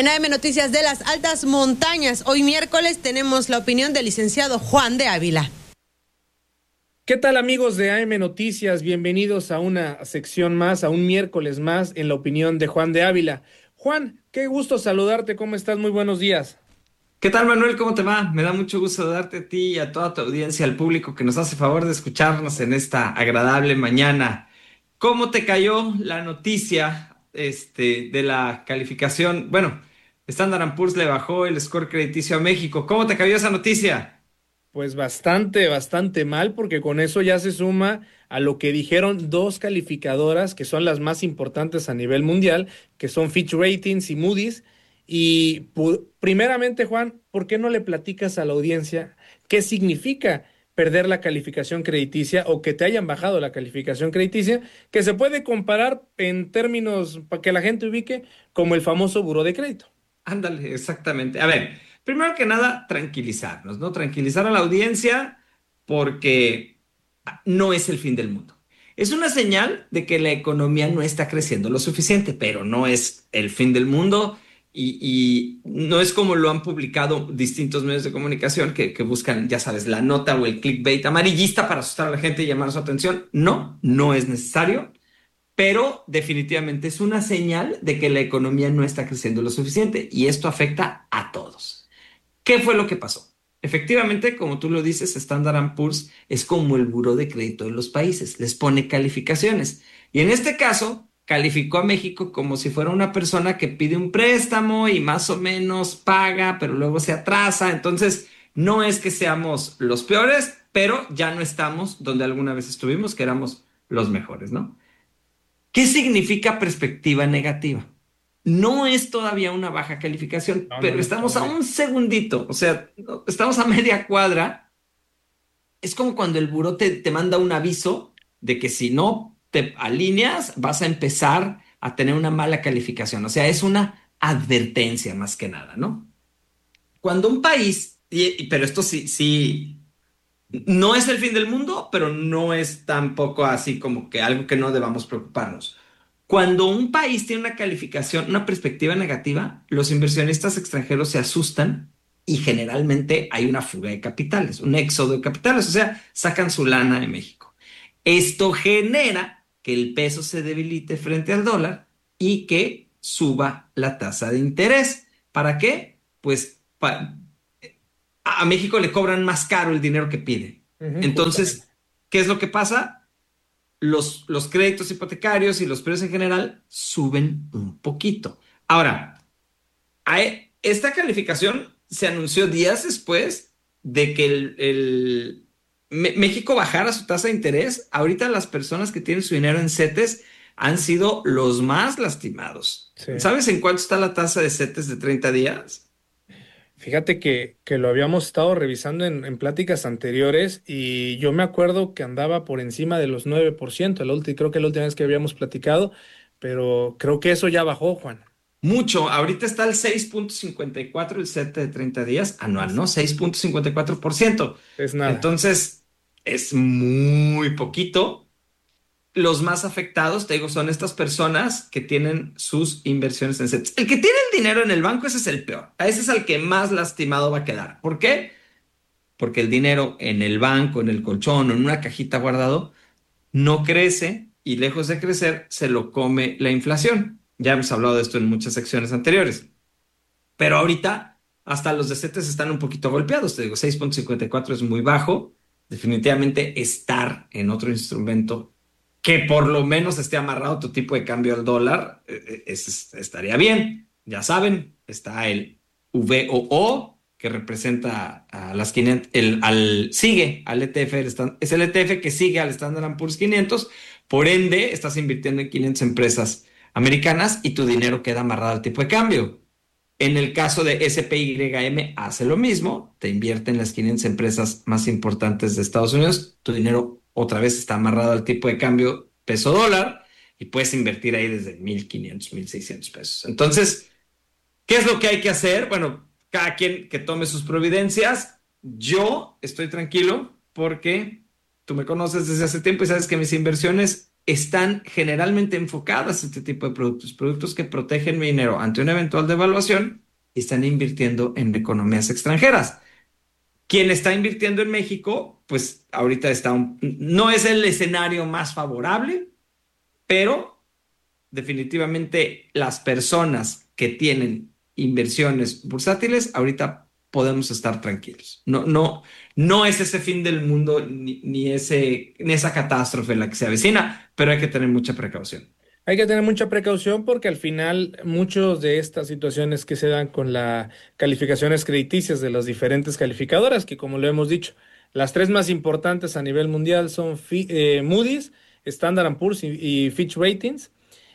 En AM Noticias de las Altas Montañas, hoy miércoles tenemos la opinión del licenciado Juan de Ávila. ¿Qué tal, amigos de AM Noticias? Bienvenidos a una sección más, a un miércoles más en la opinión de Juan de Ávila. Juan, qué gusto saludarte, ¿cómo estás? Muy buenos días. ¿Qué tal, Manuel? ¿Cómo te va? Me da mucho gusto darte a ti y a toda tu audiencia, al público que nos hace favor de escucharnos en esta agradable mañana. ¿Cómo te cayó la noticia, de la calificación? Bueno, Standard & Poor's le bajó el score crediticio a México. ¿Cómo te cayó esa noticia? Pues bastante mal, porque con eso ya se suma a lo que dijeron dos calificadoras que son las más importantes a nivel mundial, que son Fitch Ratings y Moody's. Y primeramente, Juan, ¿por qué no le platicas a la audiencia qué significa perder la calificación crediticia o que te hayan bajado la calificación crediticia, que se puede comparar en términos para que la gente ubique como el famoso buró de crédito? Ándale, exactamente. A ver, primero que nada, tranquilizarnos, ¿no? Tranquilizar a la audiencia porque no es el fin del mundo. Es una señal de que la economía no está creciendo lo suficiente, pero no es el fin del mundo y no es como lo han publicado distintos medios de comunicación que buscan, ya sabes, la nota o el clickbait amarillista para asustar a la gente y llamar su atención. No, no es necesario. Pero definitivamente es una señal de que la economía no está creciendo lo suficiente y esto afecta a todos. ¿Qué fue lo que pasó? Efectivamente, como tú lo dices, Standard & Poor's es como el buró de crédito de los países, les pone calificaciones. Y en este caso, calificó a México como si fuera una persona que pide un préstamo y más o menos paga, pero luego se atrasa. Entonces, no es que seamos los peores, pero ya no estamos donde alguna vez estuvimos, que éramos los mejores, ¿no? ¿Qué significa perspectiva negativa? No es todavía una baja calificación, pero No, estamos a todavía. un segundito, o sea, estamos a media cuadra. Es como cuando el buró te manda un aviso de que si no te alineas, vas a empezar a tener una mala calificación. O sea, es una advertencia más que nada, ¿no? Cuando un país, pero esto sí, no es el fin del mundo, pero no es tampoco así como que algo que no debamos preocuparnos. Cuando un país tiene una calificación, una perspectiva negativa, los inversionistas extranjeros se asustan y generalmente hay una fuga de capitales, un éxodo de capitales, o sea, sacan su lana de México. Esto genera que el peso se debilite frente al dólar y que suba la tasa de interés. ¿Para qué? Pues a México le cobran más caro el dinero que pide. Justamente. Entonces, ¿qué es lo que pasa? Los créditos hipotecarios y los precios en general suben un poquito. Ahora, esta calificación se anunció días después de que México bajara su tasa de interés. Ahorita las personas que tienen su dinero en CETES han sido los más lastimados. Sí. ¿Sabes en cuánto está la tasa de CETES de 30 días? Fíjate que lo habíamos estado revisando en pláticas anteriores y yo me acuerdo que andaba por encima de los 9%, creo que la última vez que habíamos platicado, pero creo que eso ya bajó, Juan. Mucho. Ahorita está el 6,54 el CETE de 30 días anual, ¿no? 6,54%. Es nada. Entonces, es muy poquito. Los más afectados, te digo, son estas personas que tienen sus inversiones en CETES. El que tiene el dinero en el banco, ese es el peor. A ese es al que más lastimado va a quedar. ¿Por qué? Porque el dinero en el banco, en el colchón o en una cajita guardado no crece y lejos de crecer se lo come la inflación. Ya hemos hablado de esto en muchas secciones anteriores. Pero ahorita hasta los de CETES están un poquito golpeados. Te digo, 6,54 es muy bajo. Definitivamente estar en otro instrumento que por lo menos esté amarrado tu tipo de cambio al dólar, estaría bien. Ya saben, está el VOO, que representa a las 500, sigue al ETF, es el ETF que sigue al Standard & Poor's 500, por ende estás invirtiendo en 500 empresas americanas y tu dinero queda amarrado al tipo de cambio. En el caso de SPYM hace lo mismo, te invierte en las 500 empresas más importantes de Estados Unidos, tu dinero otra vez está amarrado al tipo de cambio peso dólar y puedes invertir ahí desde 1,500, 1,600 pesos. Entonces, ¿qué es lo que hay que hacer? Bueno, cada quien que tome sus providencias. Yo estoy tranquilo porque tú me conoces desde hace tiempo y sabes que mis inversiones están generalmente enfocadas a este tipo de productos que protegen mi dinero ante una eventual devaluación y están invirtiendo en economías extranjeras. Quien está invirtiendo en México, pues ahorita no es el escenario más favorable, pero definitivamente las personas que tienen inversiones bursátiles, ahorita podemos estar tranquilos. No es ese fin del mundo ni esa catástrofe la que se avecina, pero hay que tener mucha precaución. Hay que tener mucha precaución porque al final muchos de estas situaciones que se dan con las calificaciones crediticias de las diferentes calificadoras, que como lo hemos dicho, las tres más importantes a nivel mundial son Moody's, Standard & Poor's y Fitch Ratings,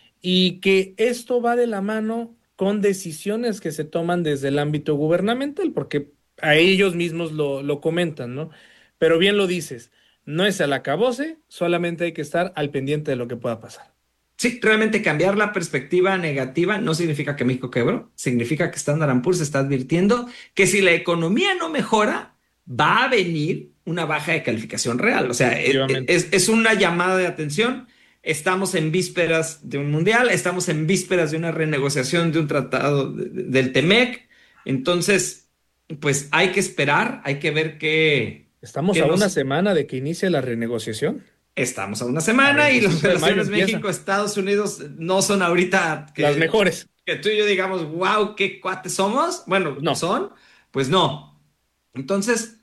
y que esto va de la mano con decisiones que se toman desde el ámbito gubernamental, porque a ellos mismos lo comentan, ¿no? Pero bien lo dices, no es al acabose, solamente hay que estar al pendiente de lo que pueda pasar. Sí, realmente cambiar la perspectiva negativa no significa que México quebró, significa que Standard & Poor's está advirtiendo que si la economía no mejora, va a venir una baja de calificación real. O sea, es una llamada de atención. Estamos en vísperas de un mundial, estamos en vísperas de una renegociación de un tratado del TEMEC. Entonces, pues hay que esperar, hay que ver qué... Estamos a una semana de que inicie la renegociación. Estamos a una semana y las relaciones México-Estados Unidos no son ahorita las mejores. Que tú y yo digamos, wow, qué cuates somos. Bueno, ¿no son? Pues no. Entonces,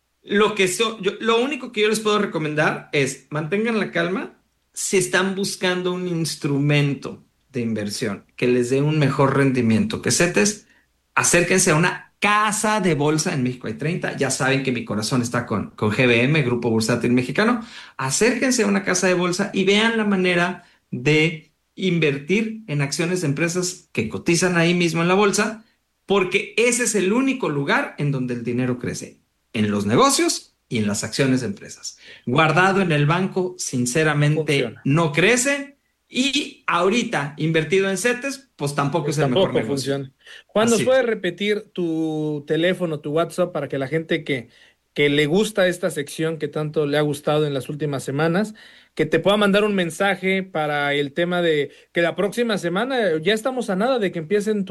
lo único que yo les puedo recomendar es mantengan la calma si están buscando un instrumento de inversión que les dé un mejor rendimiento que CETES. Acérquense a una casa de bolsa. En México hay 30. Ya saben que mi corazón está con GBM, Grupo Bursátil Mexicano. Acérquense a una casa de bolsa y vean la manera de invertir en acciones de empresas que cotizan ahí mismo en la bolsa, porque ese es el único lugar en donde el dinero crece, en los negocios y en las acciones de empresas. Guardado en el banco, sinceramente, no crece. Y ahorita, invertido en CETES, pues tampoco es el mejor negocio. Funciona. Juan, ¿nos puedes repetir tu teléfono, tu WhatsApp, para que la gente que le gusta esta sección, que tanto le ha gustado en las últimas semanas, que te pueda mandar un mensaje para el tema de que la próxima semana ya estamos a nada de que empiecen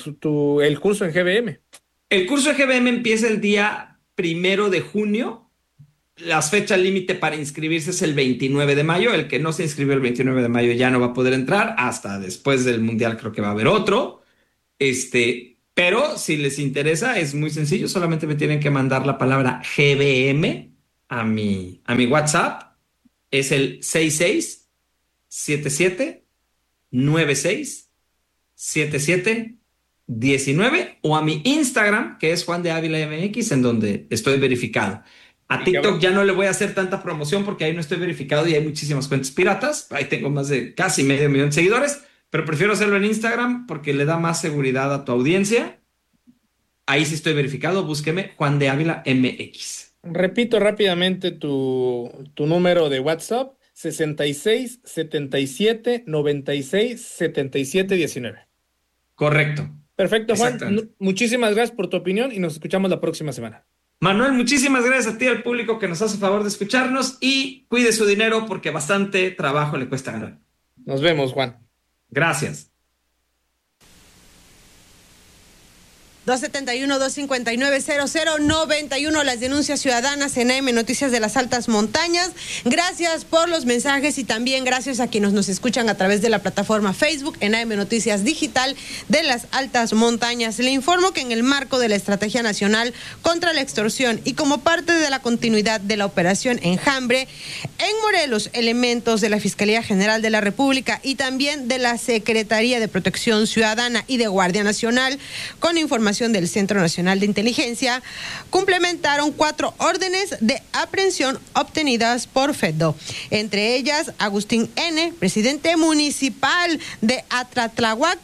el curso en GBM? El curso de GBM empieza el día 1 de junio. Las fechas límite para inscribirse es el 29 de mayo. El que no se inscribió el 29 de mayo ya no va a poder entrar. Hasta después del Mundial creo que va a haber otro. Pero si les interesa, es muy sencillo. Solamente me tienen que mandar la palabra GBM a mi WhatsApp. Es el 6677967719 o a mi Instagram, que es Juan de Ávila MX, en donde estoy verificado. A TikTok ya no le voy a hacer tanta promoción porque ahí no estoy verificado y hay muchísimas cuentas piratas. Ahí tengo más de casi 500,000 de seguidores, pero prefiero hacerlo en Instagram porque le da más seguridad a tu audiencia. Ahí sí estoy verificado. Búsqueme Juan de Ávila MX. Repito rápidamente tu número de WhatsApp: 66 77 96 77 19. Correcto. Perfecto, Juan. Muchísimas gracias por tu opinión y nos escuchamos la próxima semana. Manuel, muchísimas gracias a ti, al público que nos hace favor de escucharnos, y cuide su dinero porque bastante trabajo le cuesta ganar. Nos vemos, Juan. Gracias. 271-259-0091, las denuncias ciudadanas en AM Noticias de las Altas Montañas. Gracias por los mensajes y también gracias a quienes nos escuchan a través de la plataforma Facebook en AM Noticias Digital de las Altas Montañas. Le informo que en el marco de la Estrategia Nacional contra la Extorsión y como parte de la continuidad de la operación Enjambre, en Morelos, elementos de la Fiscalía General de la República y también de la Secretaría de Protección Ciudadana y de Guardia Nacional, con información del Centro Nacional de Inteligencia, complementaron 4 órdenes de aprehensión obtenidas por FEDO. Entre ellas, Agustín N., presidente municipal de Atlatlahuacán,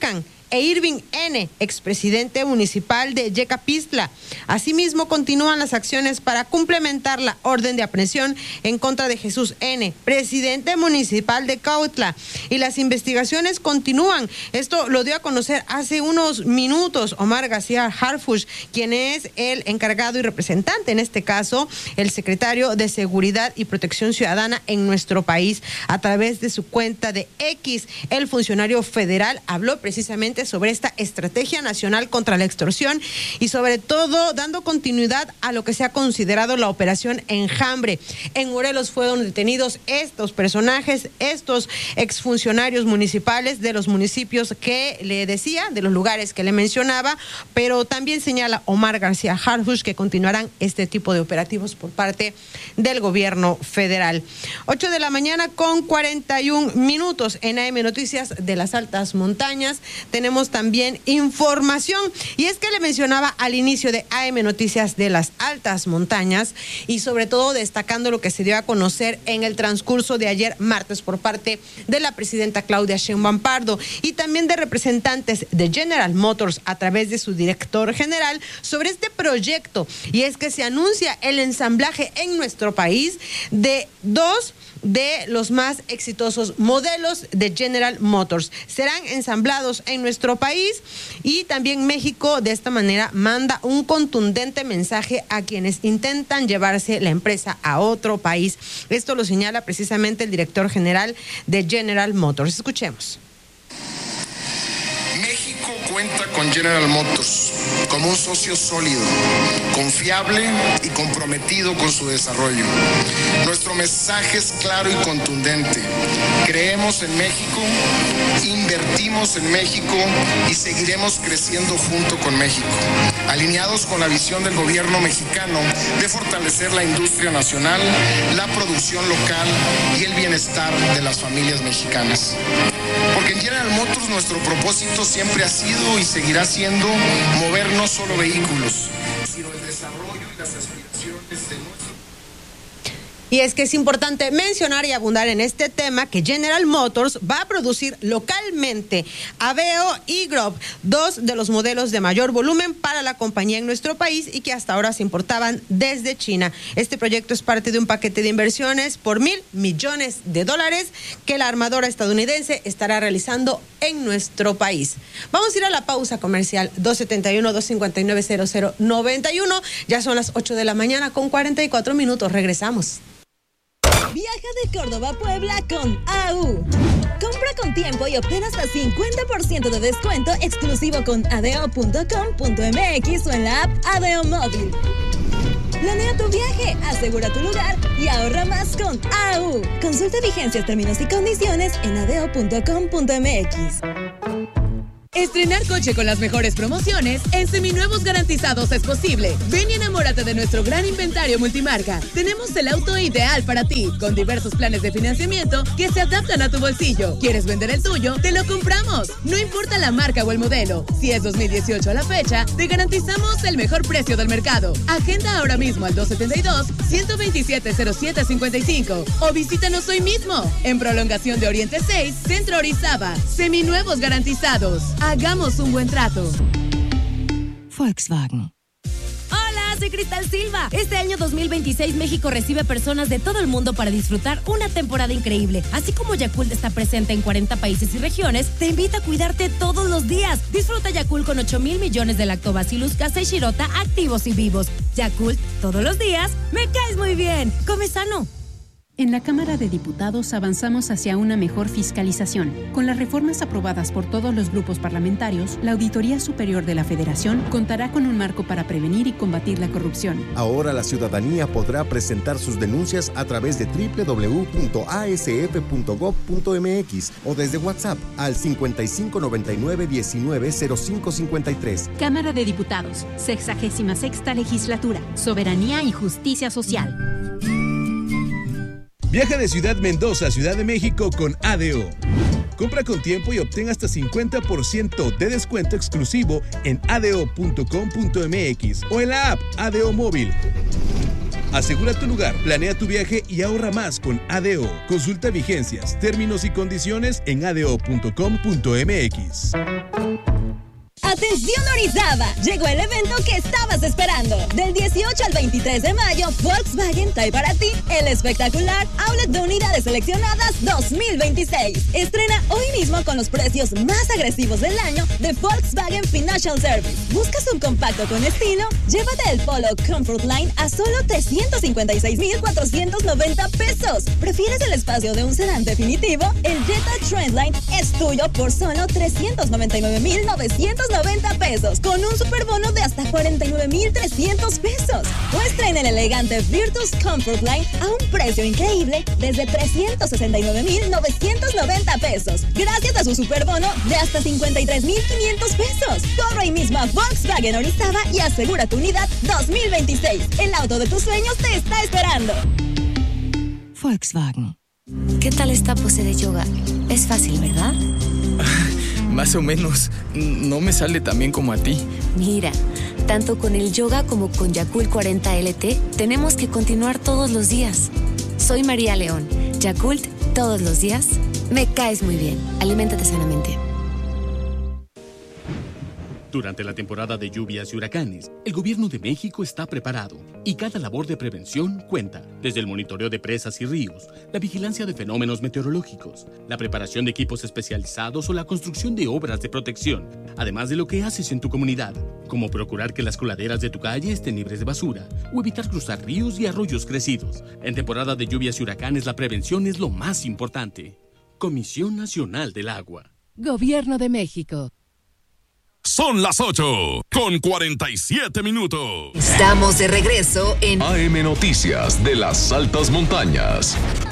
e Irving N., expresidente municipal de Yecapistla. Asimismo, continúan las acciones para complementar la orden de aprehensión en contra de Jesús N., presidente municipal de Cautla. Y las investigaciones continúan. Esto lo dio a conocer hace unos minutos Omar García Harfuch, quien es el encargado y representante, en este caso, el secretario de Seguridad y Protección Ciudadana en nuestro país. A través de su cuenta de X, el funcionario federal habló precisamente sobre esta estrategia nacional contra la extorsión y sobre todo dando continuidad a lo que se ha considerado la operación Enjambre. En Morelos fueron detenidos estos personajes, estos exfuncionarios municipales de los municipios que le decía, de los lugares que le mencionaba, pero también señala Omar García Harfuch que continuarán este tipo de operativos por parte del gobierno federal. 8 de la mañana con 41 minutos en AM Noticias de las Altas Montañas. Tenemos también información, y es que le mencionaba al inicio de AM Noticias de las Altas Montañas, y sobre todo destacando lo que se dio a conocer en el transcurso de ayer martes por parte de la presidenta Claudia Sheinbaum Pardo y también de representantes de General Motors a través de su director general sobre este proyecto, y es que se anuncia el ensamblaje en nuestro país de 2 de los más exitosos modelos de General Motors. Serán ensamblados en nuestro país, y también México de esta manera manda un contundente mensaje a quienes intentan llevarse la empresa a otro país. Esto lo señala precisamente el director general de General Motors. Escuchemos. México cuenta con General Motors como un socio sólido, confiable y comprometido con su desarrollo. Nuestro mensaje es claro y contundente. Creemos en México, invertimos en México y seguiremos creciendo junto con México, alineados con la visión del gobierno mexicano de fortalecer la industria nacional, la producción local y el bienestar de las familias mexicanas. Porque en General Motors nuestro propósito siempre ha sido y seguirá siendo mover no solo vehículos, sino el desarrollo y las aspiraciones de nuestro. Y es que es importante mencionar y abundar en este tema que General Motors va a producir localmente Aveo y Grob, 2 de los modelos de mayor volumen para la compañía en nuestro país y que hasta ahora se importaban desde China. Este proyecto es parte de un paquete de inversiones por $1,000 millones que la armadora estadounidense estará realizando en nuestro país. Vamos a ir a la pausa comercial. 271-259-0091. Ya son las 8 de la mañana con 44 minutos. Regresamos. Viaja de Córdoba a Puebla con AU. Compra con tiempo y obtén hasta 50% de descuento exclusivo con adeo.com.mx o en la app Adeo Móvil. Planea tu viaje, asegura tu lugar y ahorra más con AU. Consulta vigencias, términos y condiciones en adeo.com.mx. Estrenar coche con las mejores promociones en Seminuevos Garantizados es posible. Ven y enamórate de nuestro gran inventario multimarca. Tenemos el auto ideal para ti, con diversos planes de financiamiento que se adaptan a tu bolsillo. ¿Quieres vender el tuyo? ¡Te lo compramos! No importa la marca o el modelo. Si es 2018 a la fecha, te garantizamos el mejor precio del mercado. Agenda ahora mismo al 272-127-0755 o visítanos hoy mismo en Prolongación de Oriente 6, Centro Orizaba. Seminuevos Garantizados. Hagamos un buen trato. Volkswagen. Hola, soy Cristal Silva. Este año 2026 México recibe personas de todo el mundo para disfrutar una temporada increíble. Así como Yakult está presente en 40 países y regiones, te invita a cuidarte todos los días. Disfruta Yakult con 8,000 millones de Lactobacillus casei shirota activos y vivos. Yakult, todos los días, me caes muy bien. Come sano. En la Cámara de Diputados avanzamos hacia una mejor fiscalización. Con las reformas aprobadas por todos los grupos parlamentarios, la Auditoría Superior de la Federación contará con un marco para prevenir y combatir la corrupción. Ahora la ciudadanía podrá presentar sus denuncias a través de www.asf.gov.mx o desde WhatsApp al 5599-190553. Cámara de Diputados, 66ª Legislatura, Soberanía y Justicia Social. Viaja de Ciudad Mendoza a Ciudad de México con ADO. Compra con tiempo y obtén hasta 50% de descuento exclusivo en adeo.com.mx o en la app ADO Móvil. Asegura tu lugar, planea tu viaje y ahorra más con ADO. Consulta vigencias, términos y condiciones en adeo.com.mx. ¡Atención Orizaba! Llegó el evento que estabas esperando. Del 18 al 23 de mayo, Volkswagen trae para ti el espectacular Outlet de Unidades Seleccionadas 2026. Estrena hoy mismo con los precios más agresivos del año de Volkswagen Financial Service. ¿Buscas un compacto con estilo? Llévate el Polo Comfort Line a solo 356,490 pesos. ¿Prefieres el espacio de un sedán definitivo? El Jetta Trendline es tuyo por solo 399,990 pesos, con un superbono de hasta 49,300 pesos. O estrena el elegante Virtus Comfort Line a un precio increíble desde 369,990 pesos, gracias a su superbono de hasta 53,500 pesos. Corre hoy mismo a Volkswagen Orizaba y asegura tu unidad 2026. El auto de tus sueños te está esperando. Volkswagen. ¿Qué tal esta pose de yoga? Es fácil, ¿verdad? Más o menos. No me sale tan bien como a ti. Mira, tanto con el yoga como con Yakult 40 LT, tenemos que continuar todos los días. Soy María León. Yakult, todos los días. Me caes muy bien. Aliméntate sanamente. Durante la temporada de lluvias y huracanes, el Gobierno de México está preparado y cada labor de prevención cuenta. Desde el monitoreo de presas y ríos, la vigilancia de fenómenos meteorológicos, la preparación de equipos especializados o la construcción de obras de protección, además de lo que haces en tu comunidad, como procurar que las coladeras de tu calle estén libres de basura o evitar cruzar ríos y arroyos crecidos. En temporada de lluvias y huracanes, la prevención es lo más importante. Comisión Nacional del Agua. Gobierno de México. Son las 8:47. Estamos de regreso en AM Noticias de las Altas Montañas.